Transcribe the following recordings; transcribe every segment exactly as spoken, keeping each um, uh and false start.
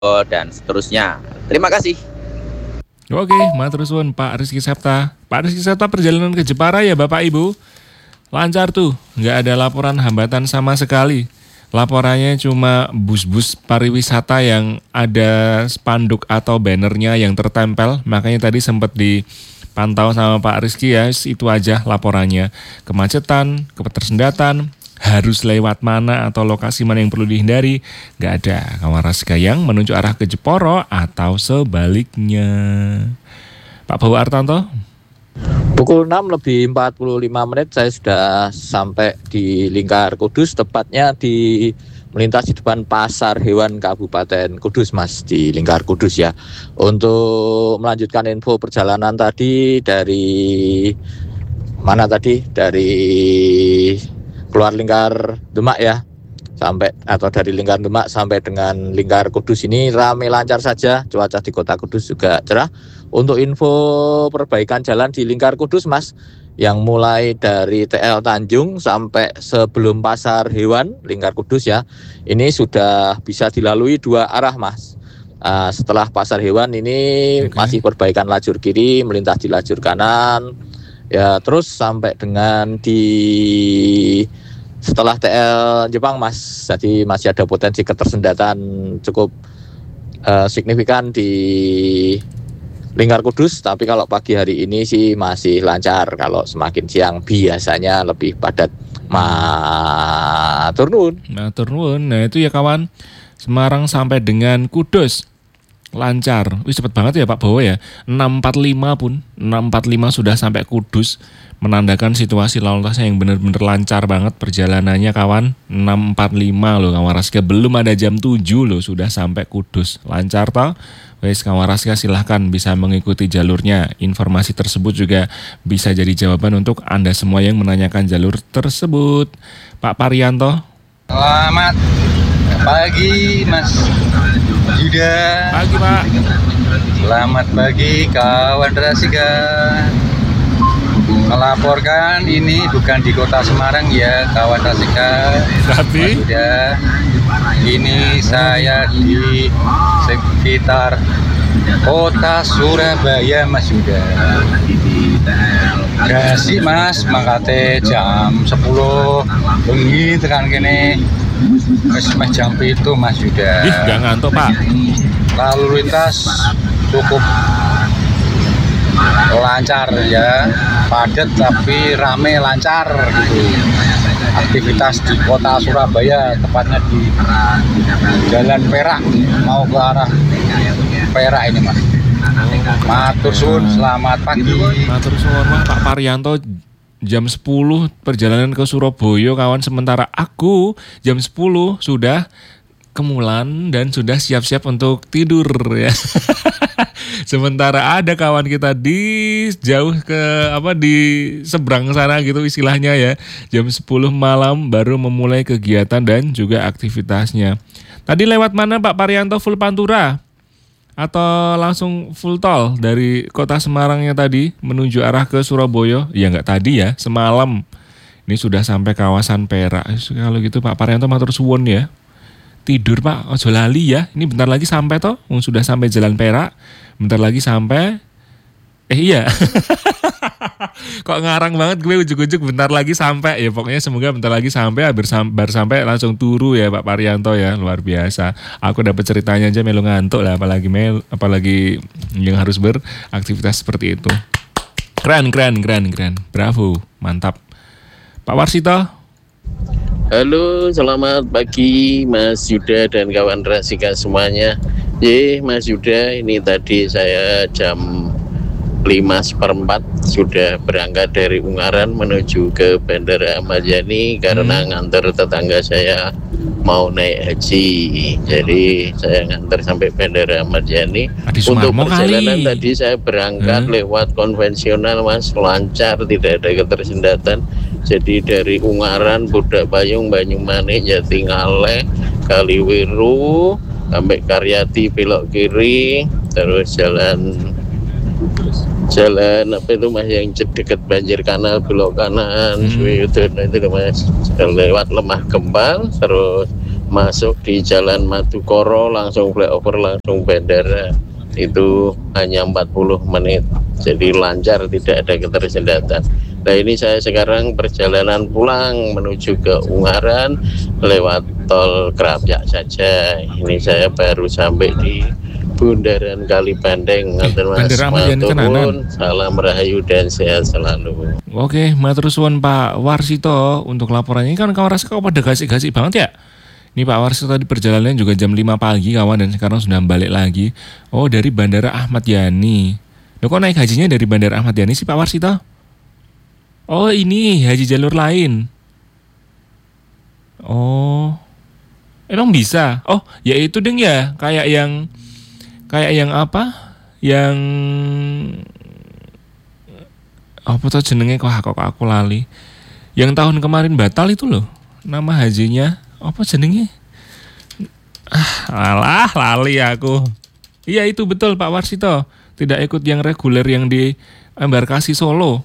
dan seterusnya. Terima kasih. Oke, matur suwun Pak Rizky Sapta. Pak Rizky Sapta, perjalanan ke Jepara ya Bapak Ibu? Lancar tuh, nggak ada laporan hambatan sama sekali. Laporannya cuma bus-bus pariwisata yang ada spanduk atau bannernya yang tertempel. Makanya tadi sempat dipantau sama Pak Rizky ya, itu aja laporannya. Kemacetan, ketersendatan, harus lewat mana atau lokasi mana yang perlu dihindari, nggak ada. Kawaras Gayang menuju arah ke Jepara atau sebaliknya. Pak Bawu Artanto? Pukul enam lebih empat puluh lima menit saya sudah sampai di Lingkar Kudus, tepatnya di melintas di depan Pasar Hewan Kabupaten Kudus, Mas, di Lingkar Kudus ya. Untuk melanjutkan info perjalanan tadi dari mana tadi? Dari keluar Lingkar Demak ya, sampai atau dari Lingkar Demak sampai dengan Lingkar Kudus ini ramai lancar saja. Cuaca di Kota Kudus juga cerah. Untuk info perbaikan jalan di Lingkar Kudus, Mas, yang mulai dari T L Tanjung sampai sebelum Pasar Hewan Lingkar Kudus ya, ini sudah bisa dilalui dua arah, Mas. Uh, setelah Pasar Hewan ini okay. Masih perbaikan lajur kiri, melintas di lajur kanan ya, terus sampai dengan di setelah T L Jepang, Mas. Jadi masih ada potensi ketersendatan cukup uh, signifikan di Lingkar Kudus, tapi kalau pagi hari ini sih masih lancar. Kalau semakin siang biasanya lebih padat. Matur nuwun. Matur nuwun. Nah itu ya kawan, Semarang sampai dengan Kudus lancar. Wih cepet banget ya Pak Bowo ya. enam empat lima pun, enam empat lima sudah sampai Kudus, menandakan situasi lalu lintasnya yang benar-benar lancar banget perjalanannya kawan. enam empat lima loh kawan Raska, belum ada jam tujuh loh sudah sampai Kudus. Lancar toh? Wes kawan Raska, silahkan bisa mengikuti jalurnya. Informasi tersebut juga bisa jadi jawaban untuk Anda semua yang menanyakan jalur tersebut. Pak Parianto. Selamat pagi Mas Yuda. Pagi Pak. Selamat pagi kawan Rasika. Melaporkan ini bukan di Kota Semarang ya kawan Rasika. Tapi Mas Yuda, ini saya di sekitar Kota Surabaya Mas Yuda. Gasi Mas, mangkate jam sepuluh bengi tekan kene. Wis mes jam itu Mas Yuda. Ih, gak ngantuk Pak. Lalu lintas cukup lancar ya, padat tapi rame lancar gitu. Aktivitas di Kota Surabaya, tepatnya di Jalan Perak mau ke arah Perak ini Mas. Matur suwun, selamat pagi. Matur suwun Mas Pak Parianto. Jam sepuluh perjalanan ke Surabaya kawan, sementara aku jam sepuluh sudah ke Mulan dan sudah siap-siap untuk tidur ya. Sementara ada kawan kita di jauh ke apa di seberang sana gitu istilahnya ya. Jam sepuluh malam baru memulai kegiatan dan juga aktivitasnya. Tadi lewat mana Pak Parianto, full Pantura? Atau langsung full tol dari Kota Semarangnya tadi menuju arah ke Surabaya? Ya nggak tadi ya, semalam. Ini sudah sampai kawasan Perak. Kalau gitu Pak Parianto matur suwun ya. Tidur Pak, ojo lali ya. Ini bentar lagi sampai toh, sudah sampai Jalan Perak. Bentar lagi sampai. Eh iya. Kok ngarang banget gue, ujuk-ujuk bentar lagi sampai. Ya pokoknya semoga bentar lagi sampai, hampir sampai, sampai langsung turu ya Pak Parianto ya. Luar biasa. Aku dapat ceritanya aja melu ngantuk lah, apalagi mel, apalagi yang harus beraktivitas seperti itu. Keren, keren, keren, keren. Bravo, mantap. Pak Warsito. Halo, selamat pagi Mas Yuda dan kawan Rasika semuanya. Ye, Mas Yuda, ini tadi saya jam lima seperempat sudah berangkat dari Ungaran menuju ke Bandara Ahmad Yani karena hmm. nganter tetangga saya mau naik haji. Jadi saya nganter sampai Bandara Ahmad Yani. Untuk perjalanan kali. Tadi saya berangkat hmm. lewat konvensional Mas, lancar, tidak ada ketersendatan. Jadi dari Ungaran, Budak Payung, Banyumanik, Jatingaleh, Kaliwiru sampai Karyati belok kiri, terus jalan jalan apa itu Mas yang dekat banjir kanal belok kanan, hmm. Suyodono itu Mas, lewat Lemah Gempal, terus masuk di Jalan Madukoro langsung flyover langsung bandara itu hanya empat puluh menit, jadi lancar, tidak ada ketersendatan. Nah ini saya sekarang perjalanan pulang menuju ke Ungaran lewat tol Krapyak saja. Ini saya baru sampai di Bundaran Kalibandeng. Eh, Bandara Ahmad Yani Kenanan. Salam rahayu dan sehat selalu. Oke, matur suwun Pak Warsito untuk laporannya. Ini kan kawan rasa kok pada gasik-gasik banget ya. Ini Pak Warsito tadi perjalanan juga jam lima pagi kawan, dan sekarang sudah balik lagi. Oh, dari Bandara Ahmad Yani. Loh, kok naik hajinya dari Bandara Ahmad Yani sih Pak Warsito? Oh, ini haji jalur lain. Oh, emang bisa? Oh, ya itu deng ya, kayak yang kayak yang apa? Yang apa tuh jenenge, kok kok aku lali. Yang tahun kemarin batal itu loh. Nama hajinya apa jenenge? Ah, alah lali aku. Iya itu betul Pak Warsito. Tidak ikut yang reguler yang di embarkasi Solo.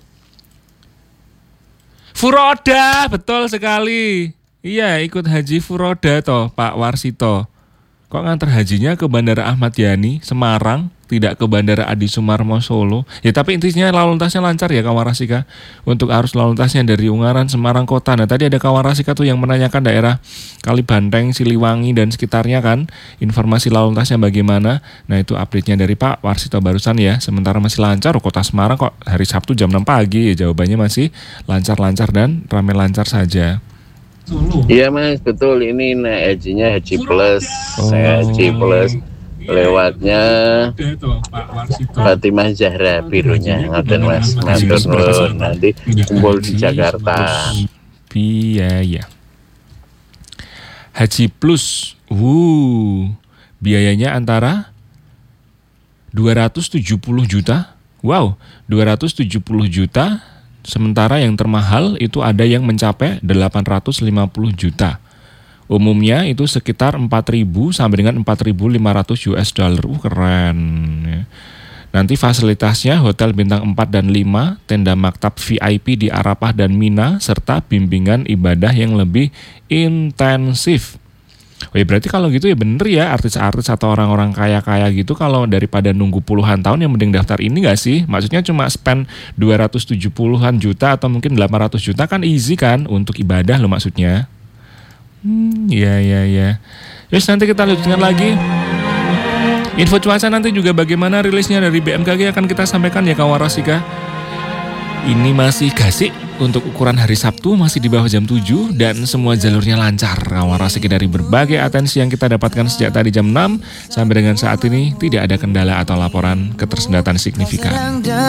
Furoda, betul sekali. Iya, ikut haji Furoda toh Pak Warsito. Kok nganter hajinya ke Bandara Ahmad Yani Semarang, tidak ke Bandara Adi Sumarmo Solo. Ya tapi intinya lalu lintasnya lancar ya kawan Rasika. Untuk arus lalu lintasnya dari Ungaran Semarang Kota. Nah tadi ada kawan Rasika tuh yang menanyakan daerah Kalibanteng, Siliwangi dan sekitarnya kan. Informasi lalu lintasnya bagaimana. Nah itu update-nya dari Pak Warsito barusan ya. Sementara masih lancar, Kota Semarang kok hari Sabtu jam enam pagi. Ya, jawabannya masih lancar-lancar dan ramai lancar saja. Iya mas, betul, ini naik hajinya Haji Plus. Oh. Saya Haji Plus. Lewatnya Fatimah Zahra birunya, ngoten mas. Matur nuwun, nanti kumpul di Jakarta. Biaya Haji Plus, wuh, biayanya antara dua ratus tujuh puluh juta. Wow, dua ratus tujuh puluh juta. Sementara yang termahal itu ada yang mencapai delapan ratus lima puluh juta. Umumnya itu sekitar empat ribu sampai dengan empat ribu lima ratus U S dollar. Uh, keren ya. Nanti fasilitasnya hotel bintang empat dan lima, tenda maktab V I P di Arafah dan Mina, serta bimbingan ibadah yang lebih intensif. Oh ya berarti kalau gitu ya bener ya, artis-artis atau orang-orang kaya-kaya gitu kalau daripada nunggu puluhan tahun yang mending daftar ini gak sih? Maksudnya cuma spend dua ratus tujuh puluhan juta atau mungkin delapan ratus juta kan easy kan untuk ibadah lo maksudnya. Hmm, ya ya ya. Yus nanti kita lanjutkan lagi. Info cuaca nanti juga bagaimana rilisnya dari B M K G akan kita sampaikan ya kawan Rasika. Ini masih gasik untuk ukuran hari Sabtu, masih di bawah jam tujuh dan semua jalurnya lancar. Kawan Rasika dari berbagai atensi yang kita dapatkan sejak tadi jam enam sampai dengan saat ini tidak ada kendala atau laporan ketersendatan signifikan.